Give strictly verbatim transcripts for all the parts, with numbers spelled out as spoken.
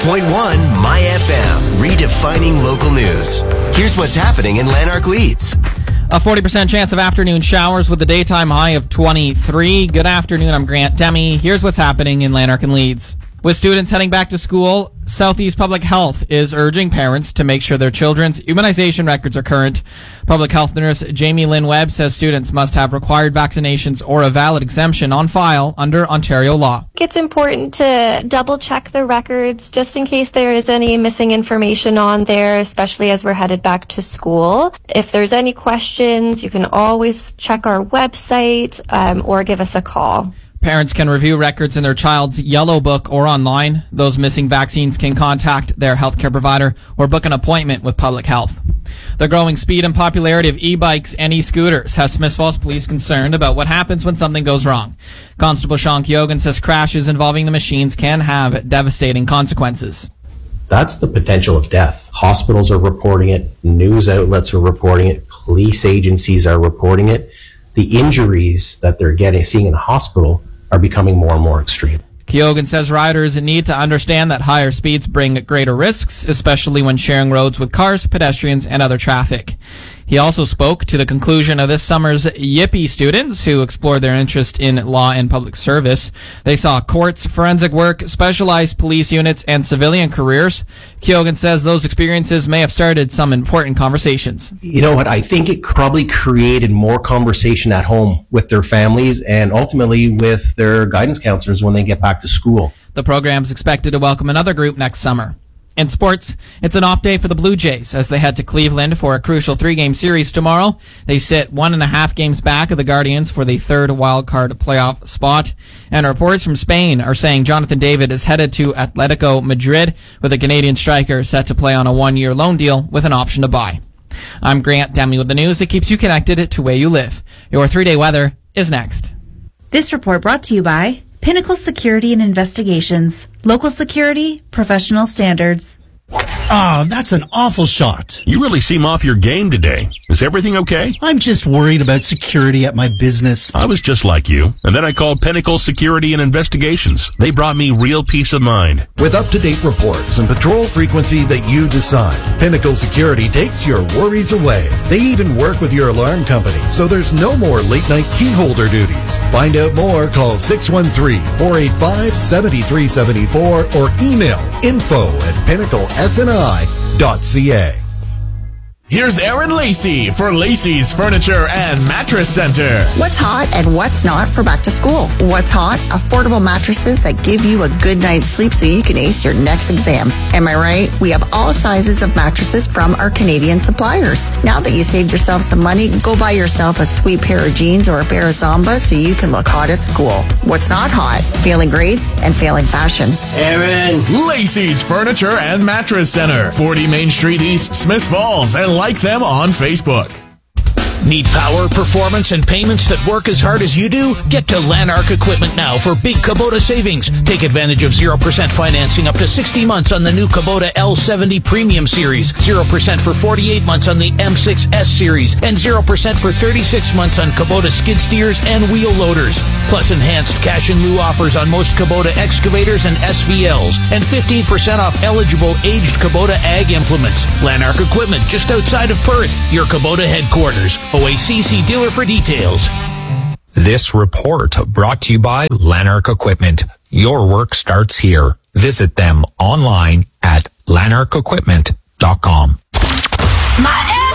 point one My F M, redefining local news. Here's what's happening in Lanark Leeds. A forty percent chance of afternoon showers with a daytime high of twenty-three. Good afternoon, I'm Grant Demi. Here's what's happening in Lanark and Leeds. With students heading back to school, Southeast Public Health is urging parents to make sure their children's immunization records are current. Public Health Nurse Jamie Lynn Webb says students must have required vaccinations or a valid exemption on file under Ontario law. It's important to double check the records just in case there is any missing information on there, especially as we're headed back to school. If there's any questions, you can always check our website um, or give us a call. Parents can review records in their child's yellow book or online. Those missing vaccines can contact their healthcare provider or book an appointment with public health. The growing speed and popularity of e-bikes and e-scooters has Smith Falls Police concerned about what happens when something goes wrong. Constable Sean Keoghan says crashes involving the machines can have devastating consequences. That's the potential of death. Hospitals are reporting it, news outlets are reporting it, police agencies are reporting it. The injuries that they're getting, seeing in the hospital, are becoming more and more extreme. Keoghan says riders need to understand that higher speeds bring greater risks, especially when sharing roads with cars, pedestrians, and other traffic. He also spoke to the conclusion of this summer's Yippee students who explored their interest in law and public service. They saw courts, forensic work, specialized police units, and civilian careers. Keoghan says those experiences may have started some important conversations. You know what? I think it probably created more conversation at home with their families and ultimately with their guidance counselors when they get back to school. The program is expected to welcome another group next summer. In sports, it's an off day for the Blue Jays as they head to Cleveland for a crucial three-game series tomorrow. They sit one and a half games back of the Guardians for the third wild-card playoff spot. And reports from Spain are saying Jonathan David is headed to Atletico Madrid with a Canadian striker set to play on a one-year loan deal with an option to buy. I'm Grant Demi with the news that keeps you connected to where you live. Your three-day weather is next. This report brought to you by Pinnacle Security and Investigations. Local security, professional standards. Ah, oh, that's an awful shot. You really seem off your game today. Is everything okay? I'm just worried about security at my business. I was just like you. And then I called Pinnacle Security and Investigations. They brought me real peace of mind. With up-to-date reports and patrol frequency that you decide, Pinnacle Security takes your worries away. They even work with your alarm company, so there's no more late-night key holder duties. Find out more, call six one three, four eight five, seven three seven four or email info at pinnacle s n i dot c a. Here's Aaron Lacey for Lacey's Furniture and Mattress Center. What's hot and what's not for back to school? What's hot? Affordable mattresses that give you a good night's sleep so you can ace your next exam. Am I right? We have all sizes of mattresses from our Canadian suppliers. Now that you saved yourself some money, go buy yourself a sweet pair of jeans or a pair of Zambas so you can look hot at school. What's not hot? Failing grades and failing fashion. Aaron. Lacey's Furniture and Mattress Center, forty Main Street East, Smith Falls, and like them on Facebook. Need power, performance, and payments that work as hard as you do? Get to Lanark Equipment now for big Kubota savings. Take advantage of zero percent financing up to sixty months on the new Kubota L seventy Premium Series, zero percent for forty-eight months on the M six S Series, and zero percent for thirty-six months on Kubota skid steers and wheel loaders. Plus enhanced cash in lieu offers on most Kubota excavators and S V Ls, and fifteen percent off eligible aged Kubota ag implements. Lanark Equipment, just outside of Perth, your Kubota headquarters. O A C C dealer for details. This report brought to you by Lanark Equipment. Your work starts here. Visit them online at lanark equipment dot com. My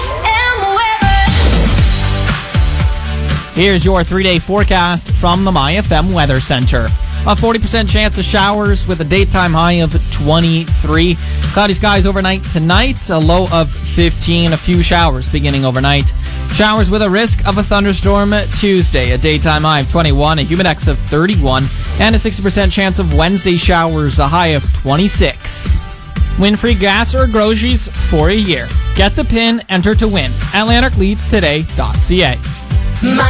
F M weather. Here's your three-day forecast from the My F M Weather Center. A forty percent chance of showers with a daytime high of twenty-three. Cloudy skies overnight tonight, a low of fifteen. A few showers beginning overnight. Showers with a risk of a thunderstorm Tuesday. A daytime high of twenty-one, a humidex of thirty-one, and a sixty percent chance of Wednesday showers, a high of twenty-six. Win free gas or groceries for a year. Get the pin, enter to win at lanark leeds today dot c a. My